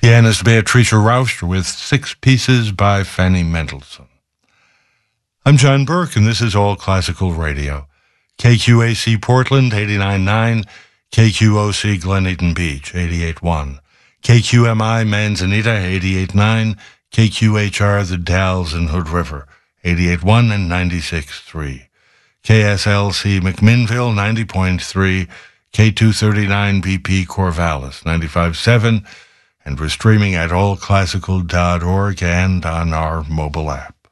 Pianist Beatrice Rauscher with Six Pieces by Fanny Mendelssohn. I'm John Burke, and this is All Classical Radio. KQAC Portland, 89.9, KQOC Glen Eden Beach, 88.1, KQMI Manzanita, 88.9, KQHR The Dalles and Hood River, 88.1 and 96.3, KSLC McMinnville, 90.3, K239 BP Corvallis, 95.7, and we're streaming at allclassical.org and on our mobile app.